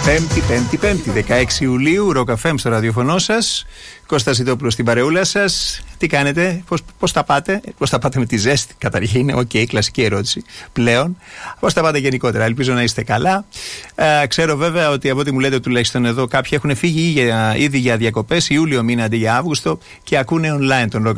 Πέμπτη, 16 Ιουλίου, Rock FM στο ραδιοφωνό σας. Κώστας Ιδόπουλος στην παρεούλα σας. Τι κάνετε, πώς τα πάτε, πώς τα πάτε με τη ζέστη, καταρχήν, κλασική ερώτηση πλέον. Πώς τα πάτε γενικότερα, ελπίζω να είστε καλά. Ξέρω βέβαια ότι από ό,τι μου λέτε τουλάχιστον εδώ κάποιοι έχουν φύγει ήδη για διακοπές, Ιούλιο μήνα αντί για Αύγουστο και ακούνε online τον Rock